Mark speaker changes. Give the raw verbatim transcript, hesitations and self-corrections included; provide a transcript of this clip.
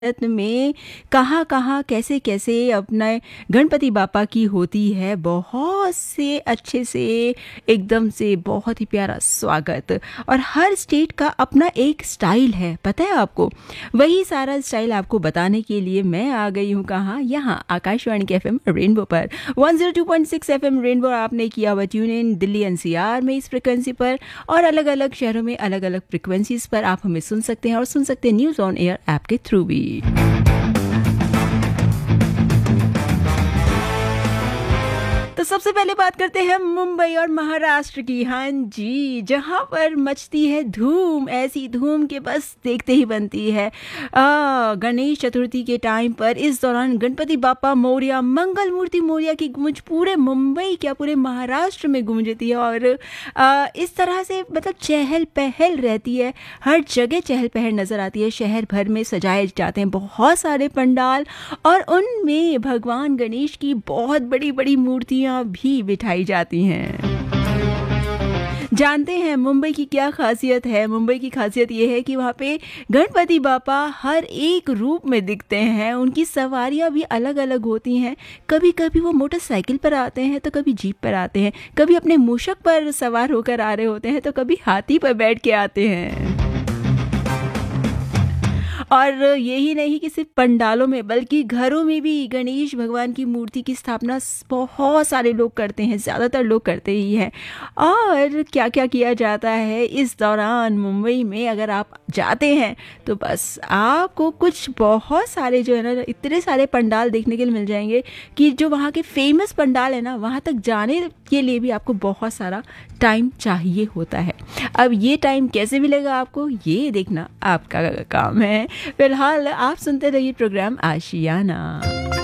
Speaker 1: भारत में कहाँ-कहाँ, कैसे-कैसे अपने गणपति बापा की होती है बहुत से अच्छे से एकदम से बहुत ही प्यारा स्वागत। और हर स्टेट का अपना एक स्टाइल है, पता है आपको? वही सारा स्टाइल आपको बताने के लिए मैं आ गई हूँ कहाँ, यहाँ आकाशवाणी के एफएम रेनबो पर one zero two point six FM rainbow आपने किया हुआ ट्यून इन दिल्ली एनसीआर में इस फ्रिक्वेंसी पर, और अलग-अलग शहरों में अलग-अलग फ्रिक्वेंसीज पर आप हमें सुन सकते हैं और सुन सकते हैं न्यूज़ ऑन एयर ऐप के थ्रू भी। तो सबसे पहले बात करते हैं मुंबई और महाराष्ट्र की। हाँ जी, जहाँ पर मचती है धूम, ऐसी धूम के बस देखते ही बनती है। आ, गणेश चतुर्थी के टाइम पर इस दौरान गणपति बापा मोरया, मंगल मूर्ति मोरया की गूंज पूरे मुंबई क्या पूरे महाराष्ट्र में गूंजती है। और आ, इस तरह से मतलब चहल पहल रहती है, हर जगह चहल पहल नज़र आती है। शहर भर में सजाए जाते हैं बहुत सारे पंडाल और उनमें भगवान गणेश की बहुत बड़ी बड़ी मूर्तियाँ भी बिठाई जाती हैं। जानते हैं मुंबई की क्या खासियत है? मुंबई की खासियत ये है कि वहाँ पे गणपति बापा हर एक रूप में दिखते हैं। उनकी सवारियाँ भी अलग अलग होती हैं। कभी कभी वो मोटरसाइकिल पर आते हैं तो कभी जीप पर आते हैं, कभी अपने मूषक पर सवार होकर आ रहे होते हैं तो कभी हाथी पर बैठ के आते हैं। और यही नहीं कि सिर्फ पंडालों में बल्कि घरों में भी गणेश भगवान की मूर्ति की स्थापना बहुत सारे लोग करते हैं, ज़्यादातर लोग करते ही हैं। और क्या क्या किया जाता है इस दौरान मुंबई में, अगर आप जाते हैं तो बस आपको कुछ बहुत सारे जो है ना इतने सारे पंडाल देखने के लिए मिल जाएंगे कि जो वहाँ के फेमस पंडाल है ना, वहाँ तक जाने के लिए भी आपको बहुत सारा टाइम चाहिए होता है। अब ये टाइम कैसे मिलेगा आपको, ये देखना आपका काम है। फिलहाल आप सुनते रहिए प्रोग्राम आशियाना।